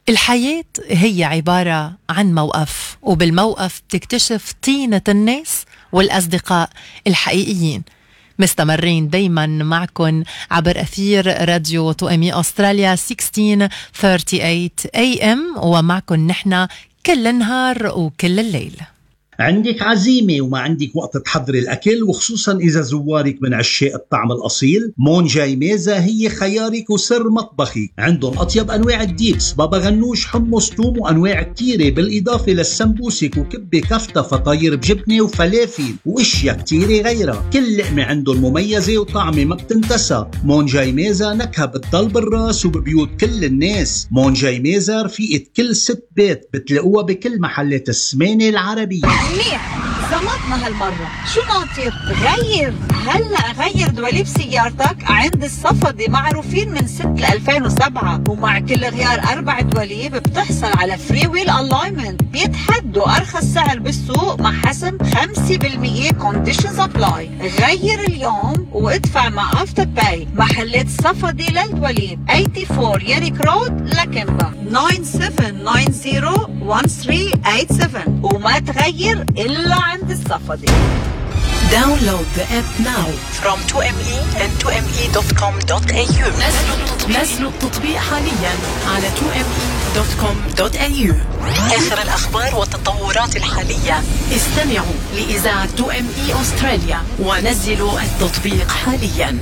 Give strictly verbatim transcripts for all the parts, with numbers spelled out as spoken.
الحياة هي عبارة عن موقف، وبالموقف بتكتشف طينة الناس والأصدقاء الحقيقيين. مستمرين دايما معكم عبر أثير راديو تو أم إي أستراليا ستة عشر ثمانية وثلاثين إيه إم، ومعكم نحن كل النهار وكل الليل. عندك عزيمة وما عندك وقت تحضري الأكل، وخصوصا إذا زوارك من عشاق الطعم الأصيل، مون جاي ميزة هي خيارك وسر مطبخي. عندهم أطيب أنواع الديبس، بابا غنوش، حمص، توم، وأنواع كتيرة، بالإضافة للسمبوسك وكبة كفتة، فطاير بجبنة وفلافل وإشياء كتيرة غيرها. كل لقمة عندهم مميزة وطعمة ما بتنتسى. مون جاي ميزة نكهة بتضل بالراس وببيوت كل الناس. مون جاي ميزة رفيقة كل ست بيت، بتلاقوها بكل محلات السمانة العربية. منيح، زمطنا هالمرة. شو ناطر؟ غير هلأ غير دواليب سيارتك عند الصفدي، معروفين من ستة لألفين وسبعة، ومع كل غيار أربع دواليب بتحصل على فري ويل ألاينمنت. بيتحدوا أرخص سعر بالسوق مع حسم خمسة بالمية كونديشنز أبلاي. غير اليوم وادفع مع أفتر باي. محلات الصفدي للدواليب أربعة وثمانين يريك رود لكنبا تسعة سبعة تسعة صفر واحد ثلاثة ثمانية سبعة، وما تغير إلا عند الصفدي. Download the app now from تو إم إي and تو إم إي دوت كوم دوت إيه يو. نزلوا التطبيق حاليا على تو إم إي دوت كوم دوت إيه يو. آخر الأخبار والتطورات الحالية. استمعوا لإذاعة تو إم إي أستراليا ونزلوا التطبيق حاليا.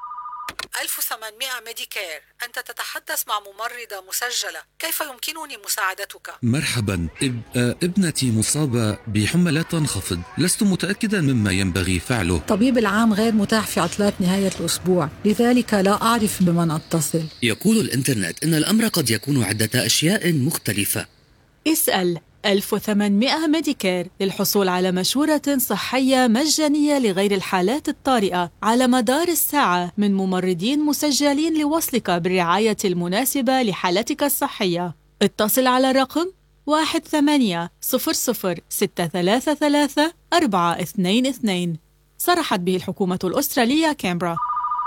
ألف وثمانمائة ميديكير، أنت تتحدث مع ممرضة مسجلة، كيف يمكنني مساعدتك؟ مرحبا، إب... ابنتي مصابة بحمى لا تنخفض، لست متأكدا مما ينبغي فعله. طبيب العام غير متاح في عطلات نهاية الأسبوع، لذلك لا أعرف بمن أتصل. يقول الإنترنت إن الأمر قد يكون عدة أشياء مختلفة. اسأل ألف وثمانمائة ميديكير للحصول على مشورة صحية مجانية لغير الحالات الطارئة على مدار الساعة من ممرضين مسجلين لوصلك بالرعاية المناسبة لحالتك الصحية. اتصل على رقم واحد ثمانية صفر صفر ستة ثلاثة ثلاثة أربعة اثنين اثنين. صرحت به الحكومة الأسترالية كامبرا.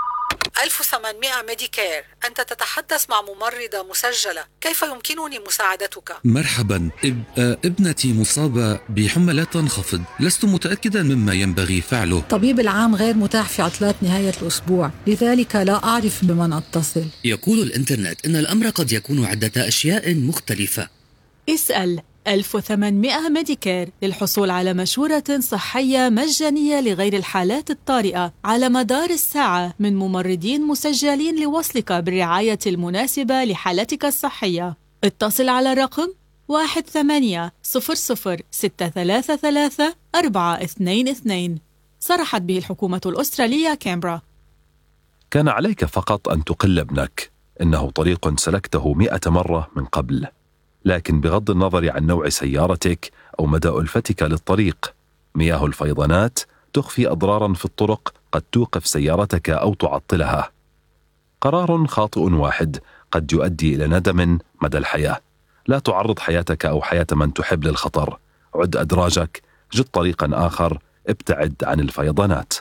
ألف وثمانمائة ميديكير، أنت تتحدث مع ممرضة مسجلة، كيف يمكنني مساعدتك؟ مرحبا، إب... ابنتي مصابة بحمى لا تنخفض، لست متأكدا مما ينبغي فعله. طبيب العام غير متاح في عطلات نهاية الأسبوع، لذلك لا أعرف بمن أتصل. يقول الإنترنت إن الأمر قد يكون عدة أشياء مختلفة. اسأل ألف وثمانمائة ميديكير للحصول على مشورة صحية مجانية لغير الحالات الطارئة على مدار الساعة من ممرضين مسجلين لوصلك بالرعاية المناسبة لحالتك الصحية. اتصل على رقم واحد ثمانية صفر صفر ستة ثلاثة ثلاثة أربعة اثنين اثنين. صرحت به الحكومة الأسترالية كامبرا. كان عليك فقط أن تقل ابنك، إنه طريق سلكته مئة مرة من قبل. لكن بغض النظر عن نوع سيارتك أو مدى ألفتك للطريق، مياه الفيضانات تخفي أضراراً في الطرق قد توقف سيارتك أو تعطلها. قرار خاطئ واحد قد يؤدي إلى ندم مدى الحياة. لا تعرض حياتك أو حياة من تحب للخطر. عد أدراجك، جد طريقاً آخر، ابتعد عن الفيضانات.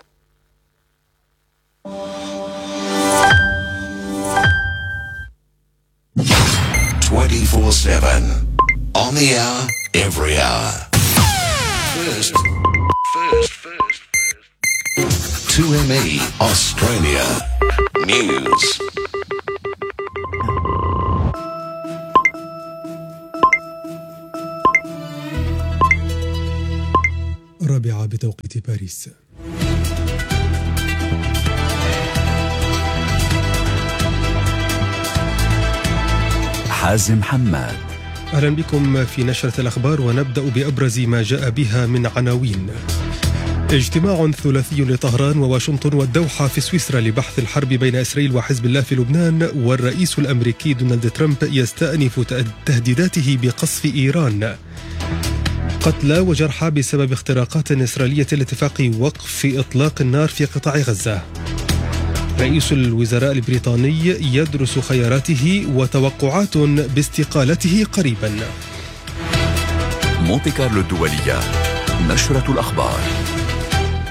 twenty-four seven on the hour, every hour. First, first, first, first. two M E Australia News. رابعة بتوقيت باريس. حازم حماد. أهلا بكم في نشرة الأخبار، ونبدأ بأبرز ما جاء بها من عناوين. اجتماع ثلاثي لطهران وواشنطن والدوحة في سويسرا لبحث الحرب بين إسرائيل وحزب الله في لبنان، والرئيس الأمريكي دونالد ترامب يستأنف تهديداته بقصف إيران. قتلى وجرحى بسبب اختراقات إسرائيلية لاتفاق وقف إطلاق النار في قطاع غزة. رئيس الوزراء البريطاني يدرس خياراته وتوقعات باستقالته قريبا. مونتي كارلو الدولية، نشرة الأخبار.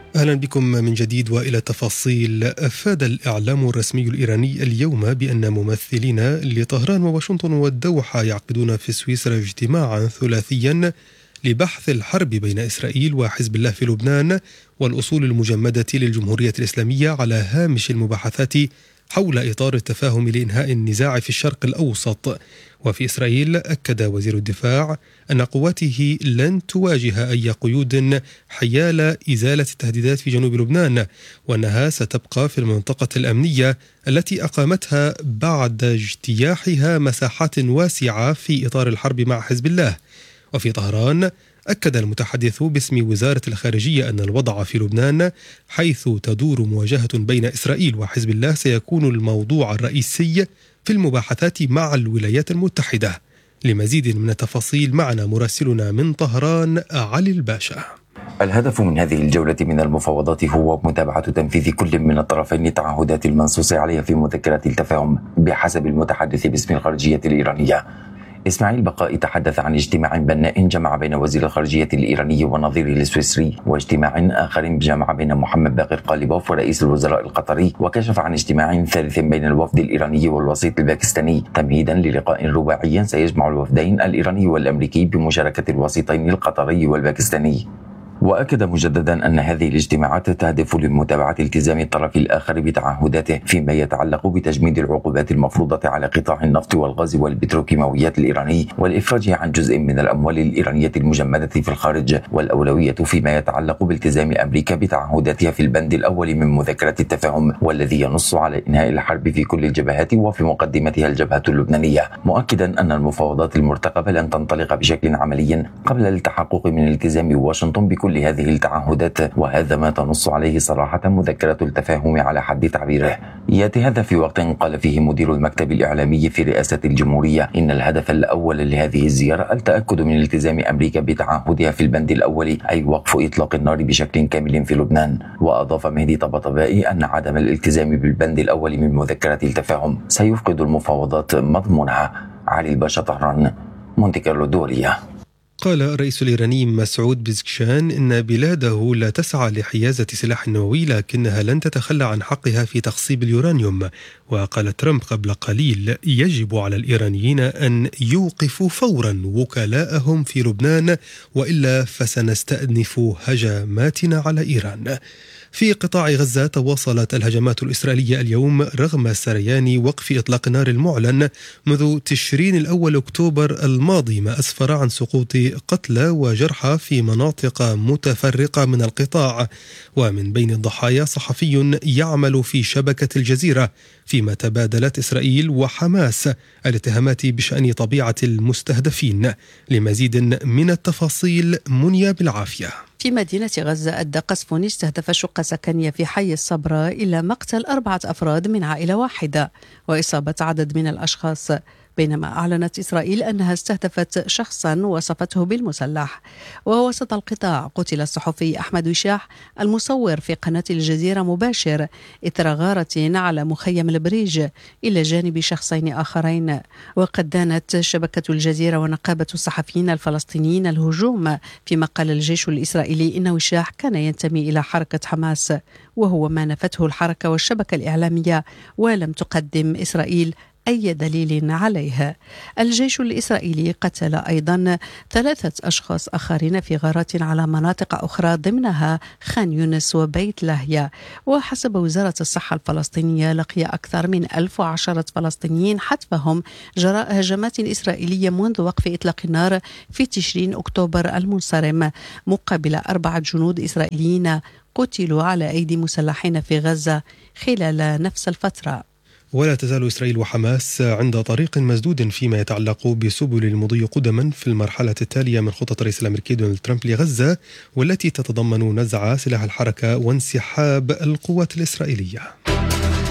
أهلا بكم من جديد وإلى تفاصيل. أفاد الإعلام الرسمي الإيراني اليوم بأن ممثلين لطهران وواشنطن والدوحة يعقدون في سويسرا اجتماعا ثلاثيا لبحث الحرب بين إسرائيل وحزب الله في لبنان والأصول المجمدة للجمهورية الإسلامية على هامش المباحثات حول إطار التفاهم لإنهاء النزاع في الشرق الأوسط. وفي إسرائيل أكد وزير الدفاع أن قواته لن تواجه أي قيود حيال إزالة التهديدات في جنوب لبنان، وأنها ستبقى في المنطقة الأمنية التي أقامتها بعد اجتياحها مساحات واسعة في إطار الحرب مع حزب الله. وفي طهران أكد المتحدث باسم وزارة الخارجية أن الوضع في لبنان حيث تدور مواجهة بين إسرائيل وحزب الله سيكون الموضوع الرئيسي في المباحثات مع الولايات المتحدة. لمزيد من التفاصيل معنا مراسلنا من طهران علي الباشا. الهدف من هذه الجولة من المفاوضات هو متابعة تنفيذ كل من الطرفين التعهدات المنصوص عليها في مذكرة التفاهم بحسب المتحدث باسم الخارجية الإيرانية. إسماعيل بقاء تحدث عن اجتماع بناء جمع بين وزير الخارجية الإيراني ونظيره السويسري، واجتماع آخر جمع بين محمد باقر قاليبوف ورئيس الوزراء القطري، وكشف عن اجتماع ثالث بين الوفد الإيراني والوسيط الباكستاني تمهيدا للقاء رباعي سيجمع الوفدين الإيراني والأمريكي بمشاركة الوسيطين القطري والباكستاني. وأكد مجددا أن هذه الاجتماعات تهدف لمتابعة التزام الطرف الآخر بتعهداته فيما يتعلق بتجميد العقوبات المفروضة على قطاع النفط والغاز والبتروكيماويات الإيراني والإفراج عن جزء من الأموال الإيرانية المجمدة في الخارج، والأولوية فيما يتعلق بالتزام أمريكا بتعهداتها في البند الأول من مذكرة التفاهم، والذي ينص على إنهاء الحرب في كل الجبهات وفي مقدمتها الجبهة اللبنانية، مؤكدا أن المفاوضات المرتقبة لن تنطلق بشكل عملي قبل التحقق من التزام واشنطن بكل كل هذه التعهدات، وهذا ما تنص عليه صراحة مذكرة التفاهم على حد تعبيره. يأتي هذا في وقت قال فيه مدير المكتب الإعلامي في رئاسة الجمهورية إن الهدف الأول لهذه الزيارة التأكد من التزام أمريكا بتعهدها في البند الأول، أي وقف إطلاق النار بشكل كامل في لبنان. وأضاف مهدي طبطبائي أن عدم الالتزام بالبند الأول من مذكرة التفاهم سيفقد المفاوضات مضمونها. علي الباشا، طهران، مونتي كارلو الدولية. قال الرئيس الإيراني مسعود بزكشان إن بلاده لا تسعى لحيازة سلاح نووي، لكنها لن تتخلى عن حقها في تخصيب اليورانيوم. وقال ترامب قبل قليل يجب على الإيرانيين أن يوقفوا فورا وكلاءهم في لبنان، وإلا فسنستأنف هجماتنا على إيران. في قطاع غزة تواصلت الهجمات الإسرائيلية اليوم رغم سريان وقف إطلاق النار المعلن منذ تشرين الأول أكتوبر الماضي، ما أسفر عن سقوط قتلى وجرحى في مناطق متفرقة من القطاع. ومن بين الضحايا صحفي يعمل في شبكة الجزيرة، فيما تبادلت إسرائيل وحماس الاتهامات بشأن طبيعة المستهدفين. لمزيد من التفاصيل منيا بالعافية. في مدينة غزة أدى قصف استهدف شقة سكنية في حي الصبرا إلى مقتل أربعة أفراد من عائلة واحدة وإصابة عدد من الأشخاص، بينما أعلنت إسرائيل أنها استهدفت شخصا وصفته بالمسلح. ووسط القطاع قتل الصحفي أحمد وشاح المصور في قناة الجزيرة مباشر إثر غارة على مخيم البريج إلى جانب شخصين آخرين. وقد دانت شبكة الجزيرة ونقابة الصحفيين الفلسطينيين الهجوم، فيما قال الجيش الإسرائيلي إن وشاح كان ينتمي إلى حركة حماس، وهو ما نفته الحركة والشبكة الإعلامية، ولم تقدم إسرائيل أي دليل عليها. الجيش الإسرائيلي قتل أيضا ثلاثة أشخاص آخرين في غارات على مناطق أخرى ضمنها خان يونس وبيت لاهيا. وحسب وزارة الصحة الفلسطينية لقي أكثر من ألف وعشرة فلسطينيين حتفهم جراء هجمات إسرائيلية منذ وقف إطلاق النار في تشرين أكتوبر المنصرم، مقابل أربعة جنود إسرائيليين قتلوا على أيدي مسلحين في غزة خلال نفس الفترة. ولا تزال إسرائيل وحماس عند طريق مسدود فيما يتعلق بسبل المضي قدما في المرحلة التالية من خطة الرئيس الأمريكي دونالد ترامب لغزة، والتي تتضمن نزع سلاح الحركة وانسحاب القوات الإسرائيلية.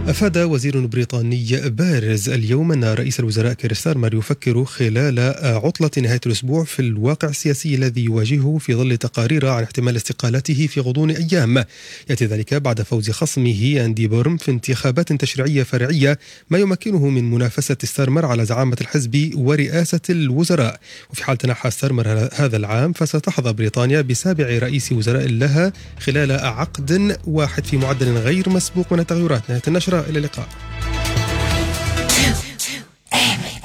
أفاد وزير بريطاني بارز اليوم أن رئيس الوزراء كير ستارمر يفكر خلال عطلة نهاية الأسبوع في الواقع السياسي الذي يواجهه في ظل تقارير عن احتمال استقالته في غضون أيام. يأتي ذلك بعد فوز خصمه أندي بورم في انتخابات تشريعية فرعية، ما يمكنه من منافسة ستارمر على زعامة الحزب ورئاسة الوزراء. وفي حال تنحى ستارمر هذا العام فستحظى بريطانيا بسابع رئيس وزراء لها خلال عقد واحد في معدل غير مسبوق من التغيرات. نهاية النشرة، إلى اللقاء.